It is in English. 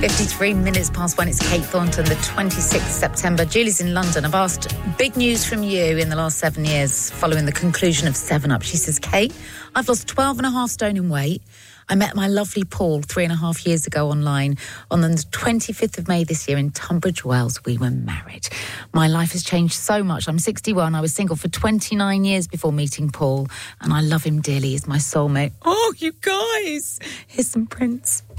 53 minutes past one. It's Kate Thornton, the 26th of September. Julie's in London. I've asked big news from you in the last 7 years following the conclusion of 7 Up. She says, Kate, I've lost 12.5 stone in weight. I met my lovely Paul 3.5 years ago online. On the 25th of May this year in Tunbridge Wells, we were married. My life has changed so much. I'm 61. I was single for 29 years before meeting Paul, and I love him dearly. He's my soulmate. Oh, you guys. Here's some Prince.